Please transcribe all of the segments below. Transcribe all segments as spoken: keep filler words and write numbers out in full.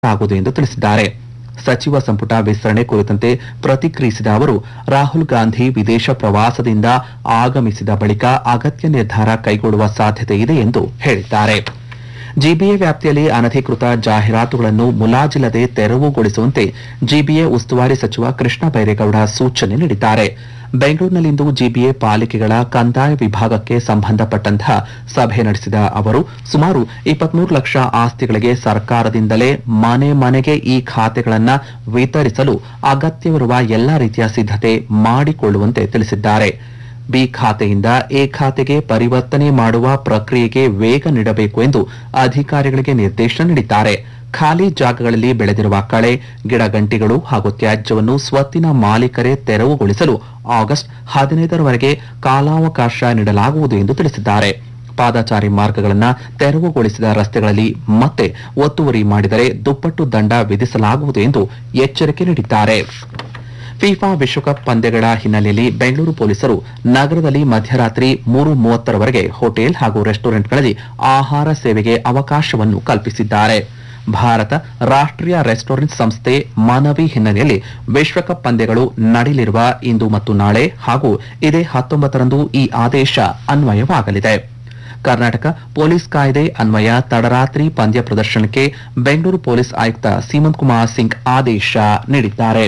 ಆಗುವುದು ಎಂದು ತಿಳಿಸಿದ್ದಾರೆ. ಸಚಿವ ಸಂಪುಟ ವಿಸ್ತರಣೆ ಕುರಿತಂತೆ ಪ್ರತಿಕ್ರಿಯಿಸಿದ ಅವರು, ರಾಹುಲ್ ಗಾಂಧಿ ವಿದೇಶ ಪ್ರವಾಸದಿಂದ ಆಗಮಿಸಿದ ಬಳಿಕ ಅಗತ್ಯ ನಿರ್ಧಾರ ಕೈಗೊಳ್ಳುವ ಸಾಧ್ಯತೆ ಇದೆ ಎಂದು ಹೇಳಿದ್ದಾರೆ. ಜಿಬಿಎ ವ್ಯಾಪ್ತಿಯಲ್ಲಿ ಅನಧಿಕೃತ ಜಾಹೀರಾತುಗಳನ್ನು ಮುಲಾಜಿಲ್ಲದೆ ತೆರವುಗೊಳಿಸುವಂತೆ ಜಿಬಿಎ ಉಸ್ತುವಾರಿ ಸಚಿವ ಕೃಷ್ಣ ಬೈರೇಗೌಡ ಸೂಚನೆ ನೀಡಿದ್ದಾರೆ. ಬೆಂಗಳೂರಿನಲ್ಲಿಂದು ಜಿಬಿಎ ಪಾಲಿಕೆಗಳ ಕಂದಾಯ ವಿಭಾಗಕ್ಕೆ ಸಂಬಂಧಪಟ್ಟಂತಹ ಸಭೆ ನಡೆಸಿದ ಅವರು, ಸುಮಾರು ಇಪ್ಪತ್ಮೂರು ಲಕ್ಷ ಆಸ್ತಿಗಳಿಗೆ ಸರ್ಕಾರದಿಂದಲೇ ಮನೆ ಮನೆಗೆ ಈ ಖಾತೆಗಳನ್ನು ವಿತರಿಸಲು ಅಗತ್ಯವಿರುವ ಎಲ್ಲಾ ರೀತಿಯ ಸಿದ್ಧತೆ ಮಾಡಿಕೊಳ್ಳುವಂತೆ ತಿಳಿಸಿದ್ದಾರೆ. ಬಿ ಖಾತೆಯಿಂದ ಎ ಖಾತೆಗೆ ಪರಿವರ್ತನೆ ಮಾಡುವ ಪ್ರಕ್ರಿಯೆಗೆ ವೇಗ ನೀಡಬೇಕು ಎಂದು ಅಧಿಕಾರಿಗಳಿಗೆ ನಿರ್ದೇಶನ ನೀಡಿದ್ದಾರೆ. ಖಾಲಿ ಜಾಗಗಳಲ್ಲಿ ಬೆಳೆದಿರುವ ಕಳೆ, ಗಿಡಗಂಟಿಗಳು ಹಾಗೂ ತ್ಯಾಜ್ಯವನ್ನು ಸ್ವತ್ತಿನ ಮಾಲೀಕರೇ ತೆರವುಗೊಳಿಸಲು ಆಗಸ್ಟ್ ಹದಿನೈದರವರೆಗೆ ಕಾಲಾವಕಾಶ ನೀಡಲಾಗುವುದು ಎಂದು ತಿಳಿಸಿದ್ದಾರೆ. ಪಾದಚಾರಿ ಮಾರ್ಗಗಳನ್ನು ತೆರವುಗೊಳಿಸಿದ ರಸ್ತೆಗಳಲ್ಲಿ ಮತ್ತೆ ಒತ್ತುವರಿ ಮಾಡಿದರೆ ದುಪ್ಪಟ್ಟು ದಂಡ ವಿಧಿಸಲಾಗುವುದು ಎಂದು ಎಚ್ಚರಿಕೆ ನೀಡಿದ್ದಾರೆ. ಫಿಫಾ ವಿಶ್ವಕಪ್ ಪಂದ್ಯಗಳ ಹಿನ್ನೆಲೆಯಲ್ಲಿ ಬೆಂಗಳೂರು ಪೊಲೀಸರು ನಗರದಲ್ಲಿ ಮಧ್ಯರಾತ್ರಿ ಮೂರು ಮೂವತ್ತರವರೆಗೆ ಹೋಟೆಲ್ ಹಾಗೂ ರೆಸ್ಟೋರೆಂಟ್ಗಳಲ್ಲಿ ಆಹಾರ ಸೇವೆಗೆ ಅವಕಾಶವನ್ನು ಕಲ್ಪಿಸಿದ್ದಾರೆ. ಭಾರತ ರಾಷ್ಟ್ರೀಯ ರೆಸ್ಟೋರೆಂಟ್ ಸಂಸ್ಥೆ ಮನವಿ ಹಿನ್ನೆಲೆಯಲ್ಲಿ ವಿಶ್ವಕಪ್ ಪಂದ್ಯಗಳು ನಡೆಯಲಿರುವ ಇಂದು ಮತ್ತು ನಾಳೆ ಹಾಗೂ ಇದೇ ಹತ್ತೊಂಬತ್ತರಂದು ಈ ಆದೇಶ ಅನ್ವಯವಾಗಲಿದೆ. ಕರ್ನಾಟಕ ಪೊಲೀಸ್ ಕಾಯ್ದೆ ಅನ್ವಯ ತಡರಾತ್ರಿ ಪಂದ್ಯ ಪ್ರದರ್ಶನಕ್ಕೆ ಬೆಂಗಳೂರು ಪೊಲೀಸ್ ಆಯುಕ್ತ ಸೀಮಂತ್ ಕುಮಾರ್ ಸಿಂಗ್ ಆದೇಶ ನೀಡಿದ್ದಾರೆ.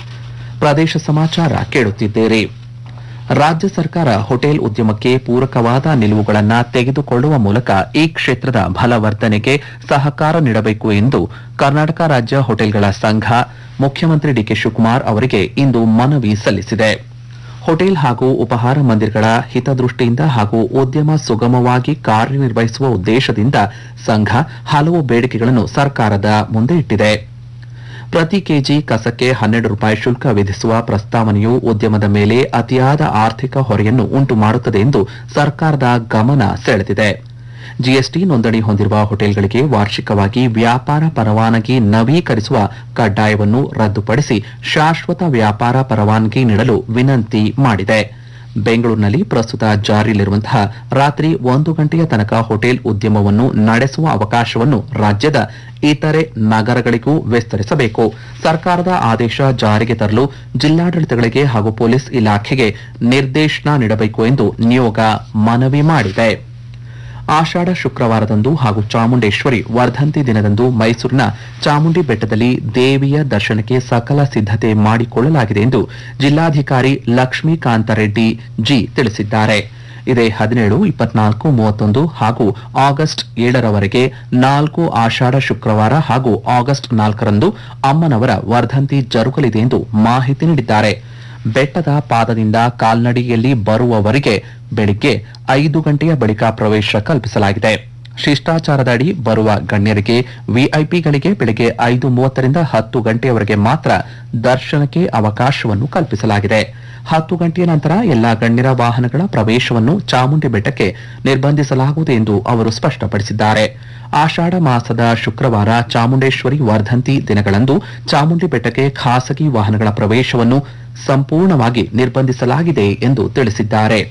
ಪ್ರದೇಶ ಸಮಾಚಾರ ಕೇಳುತ್ತಿದ್ದೀರಿ. ರಾಜ್ಯ ಸರ್ಕಾರ ಹೋಟೆಲ್ ಉದ್ಯಮಕ್ಕೆ ಪೂರಕವಾದ ನಿಲುವುಗಳನ್ನು ತೆಗೆದುಕೊಳ್ಳುವ ಮೂಲಕ ಈ ಕ್ಷೇತ್ರದ ಬಲವರ್ಧನೆಗೆ ಸಹಕಾರ ನೀಡಬೇಕು ಎಂದು ಕರ್ನಾಟಕ ರಾಜ್ಯ ಹೋಟೆಲ್ಗಳ ಸಂಘ ಮುಖ್ಯಮಂತ್ರಿ ಡಿಕೆ ಶಿವಕುಮಾರ್ ಅವರಿಗೆ ಇಂದು ಮನವಿ ಸಲ್ಲಿಸಿದೆ. ಹೋಟೆಲ್ ಹಾಗೂ ಉಪಹಾರ ಮಂದಿರಗಳ ಹಿತದೃಷ್ಟಿಯಿಂದ ಹಾಗೂ ಉದ್ಯಮ ಸುಗಮವಾಗಿ ಕಾರ್ಯನಿರ್ವಹಿಸುವ ಉದ್ದೇಶದಿಂದ ಸಂಘ ಹಲವು ಬೇಡಿಕೆಗಳನ್ನು ಸರ್ಕಾರದ ಮುಂದೆ ಇಟ್ಟಿದೆ. ಪ್ರತಿ ಕೆಜಿ ಕಸಕ್ಕೆ ಹನ್ನೆರಡು ರೂಪಾಯಿ ಶುಲ್ಕ ವಿಧಿಸುವ ಪ್ರಸ್ತಾವನೆಯು ಉದ್ಯಮದ ಮೇಲೆ ಅತಿಯಾದ ಆರ್ಥಿಕ ಹೊರೆಯನ್ನು ಉಂಟು ಮಾಡುತ್ತದೆ ಎಂದು ಸರ್ಕಾರದ ಗಮನ ಸೆಳೆದಿದೆ. ಜಿಎಸ್ಟಿ ನೋಂದಣಿ ಹೊಂದಿರುವ ಹೋಟೆಲ್ಗಳಿಗೆ ವಾರ್ಷಿಕವಾಗಿ ವ್ಯಾಪಾರ ಪರವಾನಗಿ ನವೀಕರಿಸುವ ಕಡ್ಡಾಯವನ್ನು ರದ್ದುಪಡಿಸಿ ಶಾಶ್ವತ ವ್ಯಾಪಾರ ಪರವಾನಗಿ ನೀಡಲು ವಿನಂತಿ ಮಾಡಿದೆ. ಬೆಂಗಳೂರಿನಲ್ಲಿ ಪ್ರಸ್ತುತ ಜಾರಿಯಲ್ಲಿರುವಂತಹ ರಾತ್ರಿ ಒಂದು ಗಂಟೆಯ ತನಕ ಹೋಟೆಲ್ ಉದ್ಯಮವನ್ನು ನಡೆಸುವ ಅವಕಾಶವನ್ನು ರಾಜ್ಯದ ಇತರೆ ನಗರಗಳಿಗೂ ವಿಸ್ತರಿಸಬೇಕು. ಸರ್ಕಾರದ ಆದೇಶ ಜಾರಿಗೆ ತರಲು ಜಿಲ್ಲಾಡಳಿತಗಳಿಗೆ ಹಾಗೂ ಪೊಲೀಸ್ ಇಲಾಖೆಗೆ ನಿರ್ದೇಶನ ನೀಡಬೇಕು ಎಂದು ನಿಯೋಗ ಮನವಿ ಮಾಡಿದೆ. ಆಷಾಢ ಶುಕ್ರವಾರದಂದು ಹಾಗೂ ಚಾಮುಂಡೇಶ್ವರಿ ವರ್ಧಂತಿ ದಿನದಂದು ಮೈಸೂರಿನ ಚಾಮುಂಡಿ ಬೆಟ್ಟದಲ್ಲಿ ದೇವಿಯ ದರ್ಶನಕ್ಕೆ ಸಕಲ ಸಿದ್ಧತೆ ಮಾಡಿಕೊಳ್ಳಲಾಗಿದೆ ಎಂದು ಜಿಲ್ಲಾಧಿಕಾರಿ ಲಕ್ಷ್ಮೀಕಾಂತ ರೆಡ್ಡಿ ಜಿ ತಿಳಿಸಿದ್ದಾರೆ. ಇದೇ ಹದಿನೇಳು, ಇಪ್ಪತ್ನಾಲ್ಕು, ಮೂವತ್ತೊಂದು ಹಾಗೂ ಆಗಸ್ಟ್ ಏಳರವರೆಗೆ ನಾಲ್ಕು ಆಷಾಢ ಶುಕ್ರವಾರ ಹಾಗೂ ಆಗಸ್ಟ್ ನಾಲ್ಕರಂದು ಅಮ್ಮನವರ ವರ್ಧಂತಿ ಜರುಗಲಿದೆ ಎಂದು ಮಾಹಿತಿ ನೀಡಿದ್ದಾರೆ. ಬೆಟ್ಟದ ಪಾದದಿಂದ ಕಾಲ್ನಡಿಗೆಯಲ್ಲಿ ಬರುವವರಿಗೆ ಬೆಳಿಗ್ಗೆ ಐದು ಗಂಟೆಯ ಬಳಿಕ ಪ್ರವೇಶ ಕಲ್ಪಿಸಲಾಗಿದೆ. ಶಿಷ್ಟಾಚಾರದಡಿ ಬರುವ ಗಣ್ಯರಿಗೆ, ವಿಐಪಿಗಳಿಗೆ ಬೆಳಿಗ್ಗೆ ಐದು ಮೂವತ್ತರಿಂದ ಹತ್ತು ಗಂಟೆಯವರೆಗೆ ಮಾತ್ರ ದರ್ಶನಕ್ಕೆ ಅವಕಾಶವನ್ನು ಕಲ್ಪಿಸಲಾಗಿದೆ. ಹತ್ತು ಗಂಟೆಯ ನಂತರ ಎಲ್ಲಾ ಗಣ್ಯರ ವಾಹನಗಳ ಪ್ರವೇಶವನ್ನು ಚಾಮುಂಡಿ ಬೆಟ್ಟಕ್ಕೆ ನಿರ್ಬಂಧಿಸಲಾಗುವುದು ಎಂದು ಅವರು ಸ್ಪಷ್ಟಪಡಿಸಿದ್ದಾರೆ. ಆಷಾಢ ಮಾಸದ ಶುಕ್ರವಾರ ಚಾಮುಂಡೇಶ್ವರಿ ವರ್ಧಂತಿ ದಿನಗಳಂದು ಚಾಮುಂಡಿ ಬೆಟ್ಟಕ್ಕೆ ಖಾಸಗಿ ವಾಹನಗಳ ಪ್ರವೇಶವನ್ನು ಸಂಪೂರ್ಣವಾಗಿ ನಿರ್ಬಂಧಿಸಲಾಗಿದೆ ಎಂದು ತಿಳಿಸಿದ್ದಾರೆ.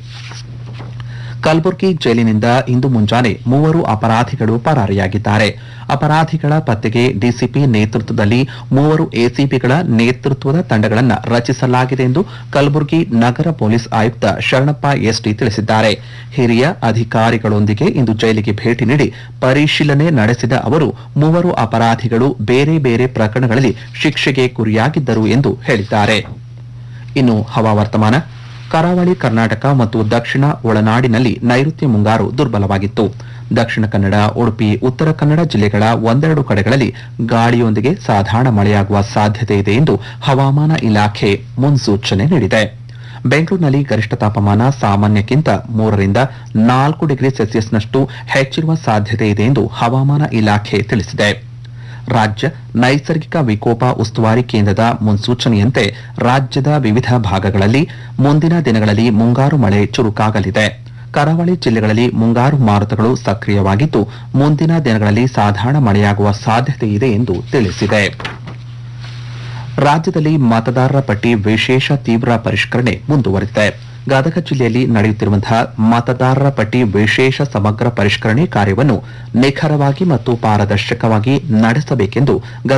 ಕಲಬುರಗಿ ಜೈಲಿನಿಂದ ಇಂದು ಮುಂಜಾನೆ ಮೂವರು ಅಪರಾಧಿಗಳು ಪರಾರಿಯಾಗಿದ್ದಾರೆ. ಅಪರಾಧಿಗಳ ಪತ್ತೆಗೆ ಡಿಸಿಪಿ ನೇತೃತ್ವದಲ್ಲಿ ಮೂವರು ಎಸಿಪಿಗಳ ನೇತೃತ್ವದ ತಂಡಗಳನ್ನು ರಚಿಸಲಾಗಿದೆ ಎಂದು ಕಲಬುರಗಿ ನಗರ ಪೊಲೀಸ್ ಆಯುಕ್ತ ಶರಣಪ್ಪ ಎಸ್ಟಿ ತಿಳಿಸಿದ್ದಾರೆ. ಹಿರಿಯ ಅಧಿಕಾರಿಗಳೊಂದಿಗೆ ಇಂದು ಜೈಲಿಗೆ ಭೇಟಿ ನೀಡಿ ಪರಿಶೀಲನೆ ನಡೆಸಿದ ಅವರು ಮೂವರು ಅಪರಾಧಿಗಳು ಬೇರೆ ಬೇರೆ ಪ್ರಕರಣಗಳಲ್ಲಿ ಶಿಕ್ಷೆಗೆ ಗುರಿಯಾಗಿದ್ದರು ಎಂದು ಹೇಳಿದ್ದಾರೆ. ಇನ್ನು ಹವಾವರ್ತಮಾನ. ಕರಾವಳಿ ಕರ್ನಾಟಕ ಮತ್ತು ದಕ್ಷಿಣ ಒಳನಾಡಿನಲ್ಲಿ ನೈಋತ್ಯ ಮುಂಗಾರು ದುರ್ಬಲವಾಗಿತ್ತು. ದಕ್ಷಿಣ ಕನ್ನಡ, ಉಡುಪಿ, ಉತ್ತರ ಕನ್ನಡ ಜಿಲ್ಲೆಗಳ ಒಂದೆರಡು ಕಡೆಗಳಲ್ಲಿ ಗಾಳಿಯೊಂದಿಗೆ ಸಾಧಾರಣ ಮಳೆಯಾಗುವ ಸಾಧ್ಯತೆ ಇದೆ ಎಂದು ಹವಾಮಾನ ಇಲಾಖೆ ಮುನ್ಸೂಚನೆ ನೀಡಿದೆ. ಬೆಂಗಳೂರಿನಲ್ಲಿ ಗರಿಷ್ಠ ತಾಪಮಾನ ಸಾಮಾನ್ಯಕ್ಕಿಂತ ಮೂರರಿಂದ ನಾಲ್ಕು ಡಿಗ್ರಿ ಸೆಲ್ಸಿಯಸ್ನಷ್ಟು ಹೆಚ್ಚಿರುವ ಸಾಧ್ಯತೆ ಇದೆ ಎಂದು ಹವಾಮಾನ ಇಲಾಖೆ ತಿಳಿಸಿದೆ. ರಾಜ್ಯ ನೈಸರ್ಗಿಕ ವಿಕೋಪ ಉಸ್ತುವಾರಿ ಕೇಂದ್ರದ ಮುನ್ಸೂಚನೆಯಂತೆ ರಾಜ್ಯದ ವಿವಿಧ ಭಾಗಗಳಲ್ಲಿ ಮುಂದಿನ ದಿನಗಳಲ್ಲಿ ಮುಂಗಾರು ಮಳೆ ಚುರುಕಾಗಲಿದೆ. ಕರಾವಳಿ ಜಿಲ್ಲೆಗಳಲ್ಲಿ ಮುಂಗಾರು ಮಾರುತಗಳು ಸಕ್ರಿಯವಾಗಿದ್ದು ಮುಂದಿನ ದಿನಗಳಲ್ಲಿ ಸಾಧಾರಣ ಮಳೆಯಾಗುವ ಸಾಧ್ಯತೆ ಇದೆ ಎಂದು ತಿಳಿಸಿದೆ. ರಾಜ್ಯದಲ್ಲಿ ಮತದಾರರ ಪಟ್ಟಿ ವಿಶೇಷ ತೀವ್ರ ಪರಿಷ್ಕರಣೆ ಮುಂದುವರಿದಿದೆ. ಗದಗ ಜಿಲ್ಲೆಯಲ್ಲಿ ನಡೆಯುತ್ತಿರುವಂತಹ ಮತದಾರರ ಪಟ್ಟಿ ವಿಶೇಷ ಸಮಗ್ರ ಪರಿಷ್ಕರಣೆ ಕಾರ್ಯವನ್ನು ನಿಖರವಾಗಿ ಮತ್ತು ಪಾರದರ್ಶಕವಾಗಿ ನಡೆಸಬೇಕೆಂದು